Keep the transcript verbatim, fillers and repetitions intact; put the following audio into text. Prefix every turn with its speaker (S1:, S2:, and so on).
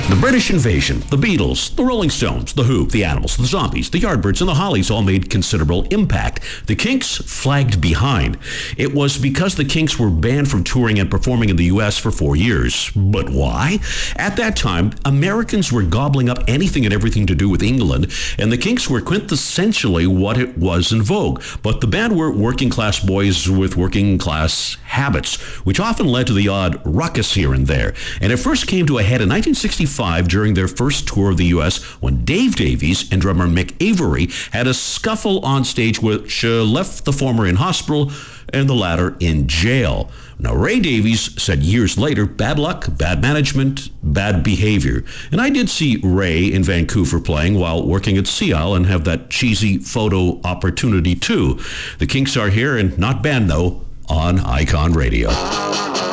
S1: The British invasion, the Beatles, the Rolling Stones, the Who, the Animals, the Zombies, the Yardbirds, and the Hollies all made considerable impact. The Kinks flagged behind. It was because the Kinks were banned from touring and performing in the U S for four years. But why? At that time, Americans were gobbling up anything and everything to do with England, and the Kinks were quintessentially what it was in vogue. But the band were working-class boys with working-class habits, which often led to the odd ruckus here and there. And it first came to a head in nineteen sixty-five during their first tour of the U S when Dave Davies and drummer Mick Avery had a scuffle on stage which uh, left the former in hospital and the latter in jail. Now, Ray Davies said years later, bad luck, bad management, bad behavior. And I did see Ray in Vancouver playing while working at Sea Isle and have that cheesy photo opportunity too. The Kinks are here and not banned though on Icon Radio.